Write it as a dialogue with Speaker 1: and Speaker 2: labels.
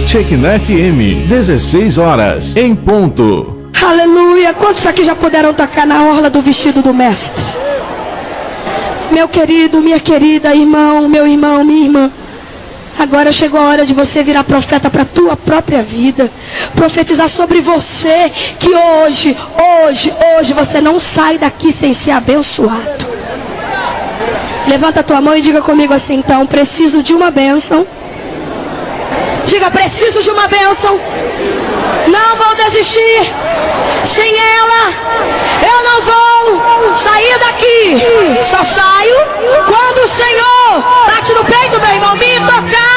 Speaker 1: Shekinah FM, 16 horas, em ponto.
Speaker 2: Aleluia. Quantos aqui já puderam tocar na orla do vestido do mestre? Meu querido, minha querida, irmão, meu irmão, minha irmã, agora chegou a hora de você virar profeta para a tua própria vida. Profetizar sobre você, que hoje você não sai daqui sem ser abençoado. Levanta a tua mão e diga comigo assim, então: preciso de uma bênção. Diga: preciso de uma bênção. Não vou desistir. Sem ela, eu não vou sair daqui. Só saio quando o Senhor